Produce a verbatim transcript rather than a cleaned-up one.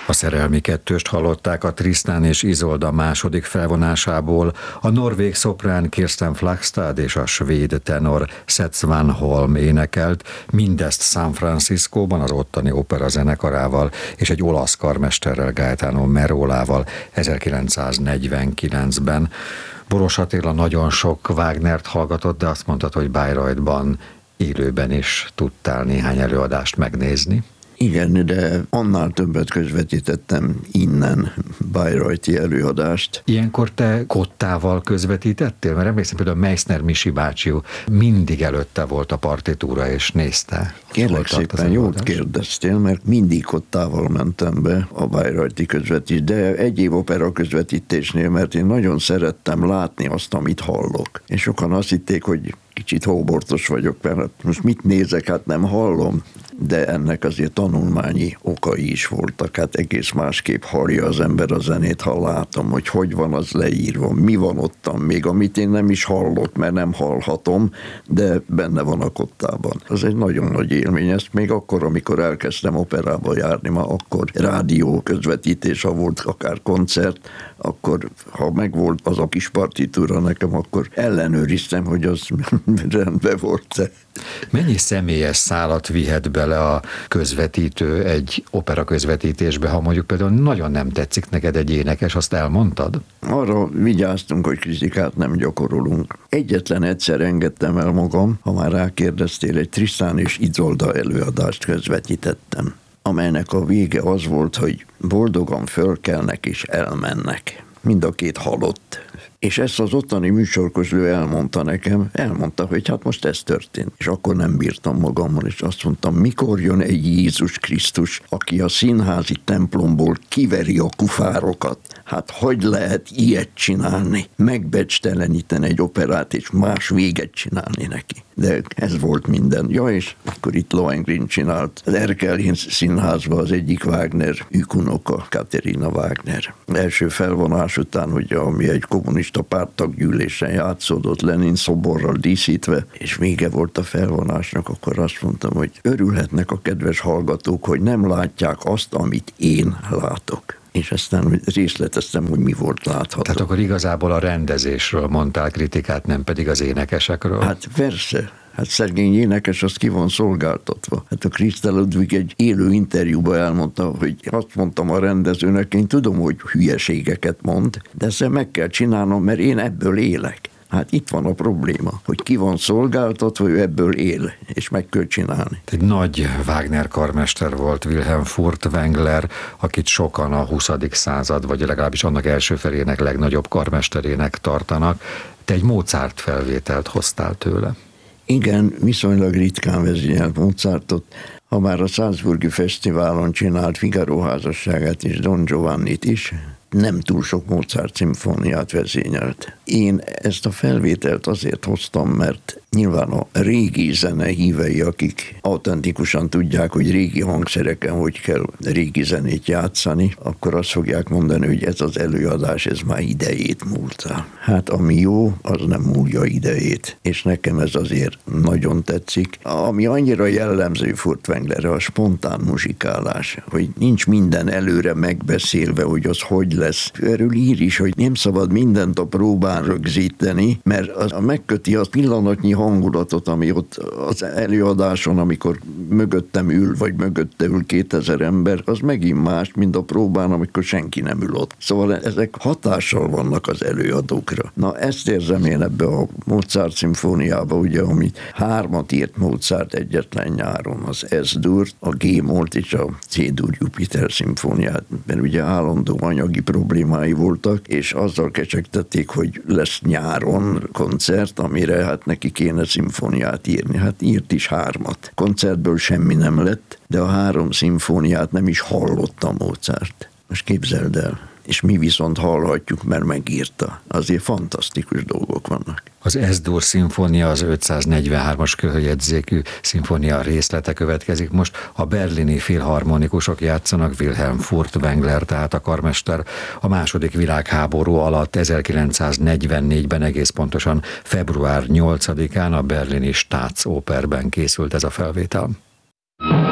A szerelmi kettőst hallották a Tristan és Isolda második felvonásából, a norvég szoprán Kirsten Flagstad és a svéd tenor Seth Svanholm énekelt, mindezt San Franciscóban az ottani opera zenekarával és egy olasz karmesterrel, Gaetano Merolával ezerkilencszáznegyvenkilencben. Boros Attila nagyon sok Wagnert hallgatott, de azt mondtad, hogy Bayreuthban élőben is tudtál néhány előadást megnézni. Igen, de annál többet közvetítettem innen Bayreuthi előadást. Ilyenkor te kottával közvetítettél? Mert emlékszem, például Meissner Misi bácsi mindig előtte volt a partitúra és nézte. Kérlek szépen, jót kérdeztél, mert mindig kottával mentem be a Bayreuthi közvetítés, de egyéb opera közvetítésnél, mert én nagyon szerettem látni azt, amit hallok. És sokan azt hitték, hogy kicsit hóbortos vagyok, mert most mit nézek, hát nem hallom, de ennek azért tanulmányi okai is voltak, hát egész másképp hallja az ember a zenét, ha látom, hogy hogy van az leírva, mi van ottan még, amit én nem is hallok, mert nem hallhatom, de benne van a kottában. Az egy nagyon nagy élmény, ezt még akkor, amikor elkezdtem operába járni, ma akkor rádió közvetítés, ha volt akár koncert, akkor ha megvolt az a kis partitúra nekem, akkor ellenőriztem, hogy az rendben volt. Mennyi személyes szálat vihet bele a közvetítő egy opera közvetítésbe, ha mondjuk például nagyon nem tetszik neked egy énekes, azt elmondtad? Arra vigyáztunk, hogy kritikát nem gyakorolunk. Egyetlen egyszer engedtem el magam, ha már rákérdeztél, egy Tristan és Isolda előadást közvetítettem, amelynek a vége az volt, hogy boldogan fölkelnek és elmennek. Mind a két halott. És ezt az ottani műsorközlő elmondta nekem, elmondta, hogy hát most ez történt. És akkor nem bírtam magammal, és azt mondtam, mikor jön egy Jézus Krisztus, aki a színházi templomból kiveri a kufárokat. Hát hogy lehet ilyet csinálni? Megbecsteleníteni egy operát, és más véget csinálni neki. De ez volt minden. Ja, és akkor itt Lohengrin csinált az Erkelin színházban az egyik Wagner ükunoka, Katerina Wagner. Első felvonás után, hogy ami egy kommunista párttaggyűlésen játszódott, Lenin szoborral díszítve, és vége volt a felvonásnak, akkor azt mondtam, hogy örülhetnek a kedves hallgatók, hogy nem látják azt, amit én látok. És aztán részleteztem, hogy mi volt látható. Tehát akkor igazából a rendezésről mondtál kritikát, nem pedig az énekesekről? Hát persze. Hát szegény énekes, az ki van szolgáltatva. Hát a Christa Ludwig egy élő interjúban elmondta, hogy azt mondtam a rendezőnek, én tudom, hogy hülyeségeket mond, de ezt meg kell csinálnom, mert én ebből élek. Hát itt van a probléma, hogy ki van szolgáltatva, ő ebből él, és meg kell csinálni. Egy nagy Wagner karmester volt Wilhelm Furtwängler, akit sokan a huszadik század, vagy legalábbis annak első felének legnagyobb karmesterének tartanak. Te egy Mozart felvételt hoztál tőle. Igen, viszonylag ritkán vezényelt Mozartot. Ha már a Salzburgi Fesztiválon csinált Figaro házasságát és Don Giovannit is, nem túl sok Mozart szimfóniát vezényelt. Én ezt a felvételt azért hoztam, mert nyilván a régi zene hívei, akik autentikusan tudják, hogy régi hangszereken hogy kell régi zenét játszani, akkor azt fogják mondani, hogy ez az előadás, ez már idejét múlta. Hát ami jó, az nem múlja idejét. És nekem ez azért nagyon tetszik. Ami annyira jellemző Furtwänglerre, a spontán muzsikálás, hogy nincs minden előre megbeszélve, hogy az hogy lesz. Erről ír is, hogy nem szabad mindent a próbán rögzíteni, mert az megköti a pillanatnyi hangulatot, ami ott az előadáson, amikor mögöttem ül, vagy mögötte ül kétezer ember, az megint más, mint a próbán, amikor senki nem ül ott. Szóval ezek hatással vannak az előadókra. Na, ezt érzem én ebbe a Mozart szimfóniába, ugye, amit hármat írt Mozart egyetlen nyáron, az S-dur, a G-moll és a C-dur Jupiter szimfóniát, mert ugye állandó anyagi problémái voltak, és azzal kecsegtették, hogy lesz nyáron koncert, amire hát neki kéne szimfóniát írni. Hát írt is hármat. Koncertből semmi nem lett, de a három szimfóniát nem is hallotta Mozart. Most képzeld el. És mi viszont hallhatjuk, mert megírta. Azért fantasztikus dolgok vannak. Az S-dur szimfónia, az ötszáznegyvenhármas kőjegyzékű szimfónia részlete következik. Most a berlini filharmonikusok játszanak, Wilhelm Furtwängler, tehát a karmester a második világháború alatt ezerkilencszáznegyvennégyben, egész pontosan február nyolcadikán a berlini Staatsoperben készült ez a felvétel.